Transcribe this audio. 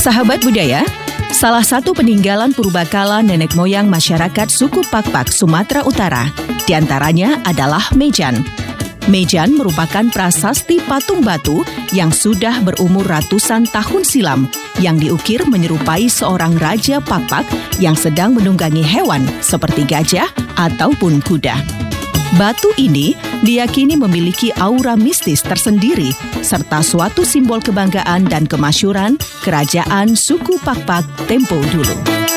Sahabat budaya, salah satu peninggalan purbakala nenek moyang masyarakat suku Pakpak Sumatera Utara, diantaranya adalah mejan. Mejan merupakan prasasti patung batu yang sudah berumur ratusan tahun silam, yang diukir menyerupai seorang raja Pakpak yang sedang menunggangi hewan seperti gajah ataupun kuda. Batu ini diyakini memiliki aura mistis tersendiri serta suatu simbol kebanggaan dan kemasyuran kerajaan suku Pakpak tempo dulu.